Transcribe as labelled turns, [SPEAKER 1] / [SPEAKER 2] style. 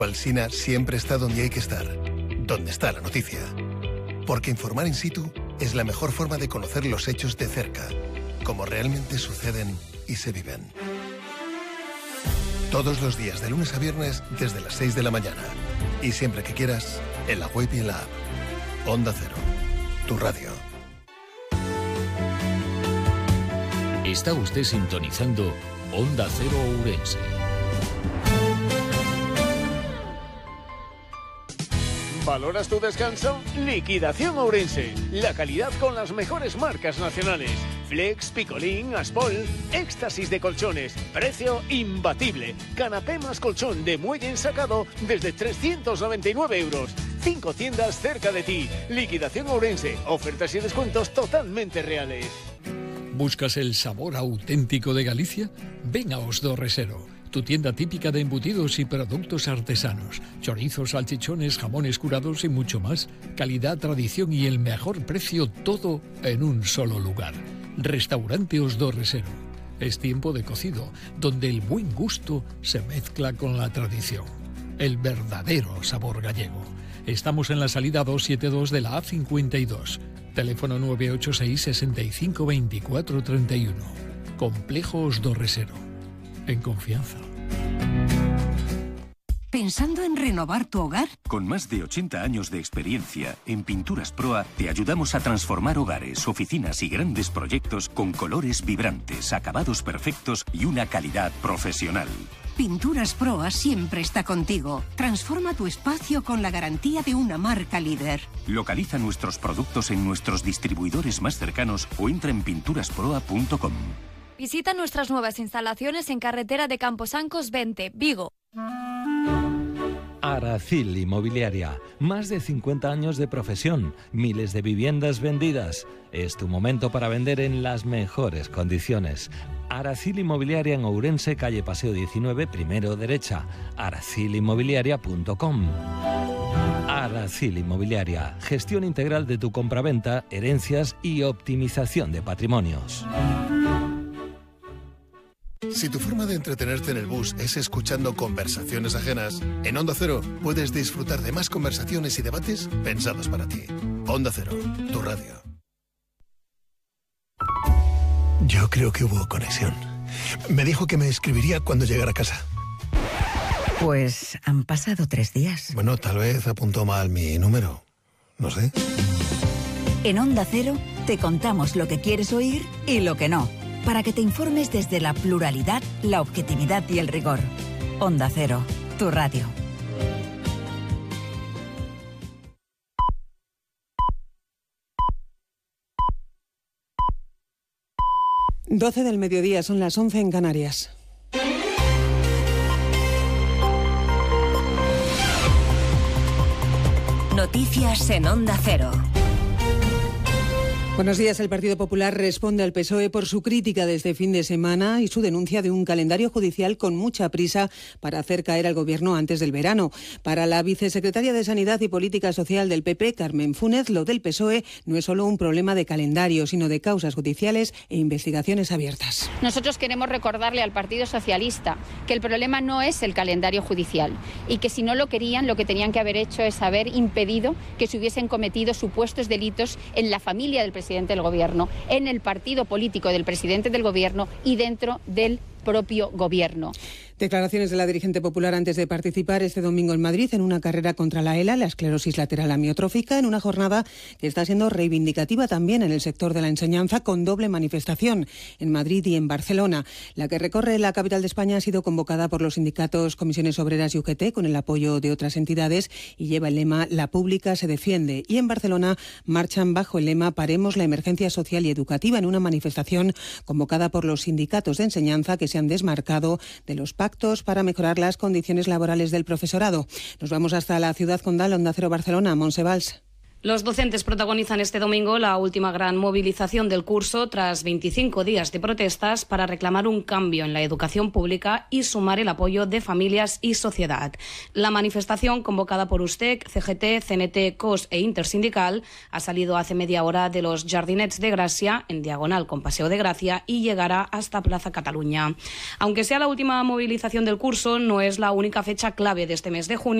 [SPEAKER 1] Alsina siempre está donde hay que estar, donde está la noticia. Porque informar in situ es la mejor forma de conocer los hechos de cerca, como realmente suceden y se viven. Todos los días, de lunes a viernes, desde las 6 de la mañana. Y siempre que quieras, en la web y en la app. Onda Cero, tu radio.
[SPEAKER 2] Está usted sintonizando Onda Cero Ourense.
[SPEAKER 3] ¿Valoras tu descanso? Liquidación Ourense. La calidad con las mejores marcas nacionales. Flex, Picolín, Aspol, éxtasis de colchones. Precio imbatible. Canapé más colchón de muelle ensacado desde 399 euros. 5 tiendas cerca de ti. Liquidación Ourense. Ofertas y descuentos totalmente reales.
[SPEAKER 4] ¿Buscas el sabor auténtico de Galicia? Ven a Os do Resero, tu tienda típica de embutidos y productos artesanos. Chorizos, salchichones, jamones curados y mucho más. Calidad, tradición y el mejor precio, todo en un solo lugar. Restaurante Os do Resero. Es tiempo de cocido, donde el buen gusto se mezcla con la tradición. El verdadero sabor gallego. Estamos en la salida 272 de la A52. Teléfono 986 65 24 31. Complejo Os do Resero. En confianza.
[SPEAKER 5] ¿Pensando en renovar tu hogar?
[SPEAKER 6] Con más de 80 años de experiencia, en Pinturas Proa te ayudamos a transformar hogares, oficinas y grandes proyectos con colores vibrantes, acabados perfectos y una calidad profesional.
[SPEAKER 5] Pinturas Proa siempre está contigo. Transforma tu espacio con la garantía de una marca líder.
[SPEAKER 6] Localiza nuestros productos en nuestros distribuidores más cercanos o entra en pinturasproa.com.
[SPEAKER 7] Visita nuestras nuevas instalaciones en carretera de Camposancos 20, Vigo.
[SPEAKER 8] Aracil Inmobiliaria. Más de 50 años de profesión, miles de viviendas vendidas. Es tu momento para vender en las mejores condiciones. Aracil Inmobiliaria en Ourense, calle Paseo 19, primero derecha. aracilinmobiliaria.com. Aracil Inmobiliaria. Gestión integral de tu compraventa, herencias y optimización de patrimonios.
[SPEAKER 1] Si tu forma de entretenerte en el bus es escuchando conversaciones ajenas, en Onda Cero puedes disfrutar de más conversaciones y debates pensados para ti. Onda Cero, tu radio. Yo creo que hubo conexión. Me dijo que me escribiría cuando llegara a casa.
[SPEAKER 5] Pues han pasado 3 días.
[SPEAKER 1] Bueno, tal vez apuntó mal mi número. No sé.
[SPEAKER 9] En Onda Cero te contamos lo que quieres oír y lo que no, para que te informes desde la pluralidad, la objetividad y el rigor. Onda Cero, tu radio.
[SPEAKER 10] Doce del mediodía, son las 11 en Canarias.
[SPEAKER 5] Noticias en Onda Cero.
[SPEAKER 10] Buenos días. El Partido Popular responde al PSOE por su crítica de este fin de semana y su denuncia de un calendario judicial con mucha prisa para hacer caer al Gobierno antes del verano. Para la vicesecretaria de Sanidad y Política Social del PP, Carmen Fúnez, lo del PSOE no es solo un problema de calendario, sino de causas judiciales e investigaciones abiertas.
[SPEAKER 11] Nosotros queremos recordarle al Partido Socialista que el problema no es el calendario judicial y que si no lo querían, lo que tenían que haber hecho es haber impedido que se hubiesen cometido supuestos delitos en la familia del presidente del Gobierno, en el partido político del presidente del Gobierno y dentro del propio Gobierno.
[SPEAKER 10] Declaraciones de la dirigente popular antes de participar este domingo en Madrid en una carrera contra la ELA, la esclerosis lateral amiotrófica, en una jornada que está siendo reivindicativa también en el sector de la enseñanza, con doble manifestación en Madrid y en Barcelona. La que recorre la capital de España ha sido convocada por los sindicatos Comisiones Obreras y UGT con el apoyo de otras entidades y lleva el lema "La pública se defiende". Y en Barcelona marchan bajo el lema "Paremos la emergencia social y educativa", en una manifestación convocada por los sindicatos de enseñanza que se han desmarcado de los pactos para mejorar las condiciones laborales del profesorado. Nos vamos hasta la ciudad condal, Onda Cero Barcelona, Montse Valls.
[SPEAKER 12] Los docentes protagonizan este domingo la última gran movilización del curso tras 25 días de protestas para reclamar un cambio en la educación pública y sumar el apoyo de familias y sociedad. La manifestación, convocada por USTEC, CGT, CNT, COS e Intersindical, ha salido hace media hora de los Jardinets de Gracia, en diagonal con Paseo de Gracia, y llegará hasta Plaza Cataluña. Aunque sea la última movilización del curso, no es la única fecha clave de este mes de junio.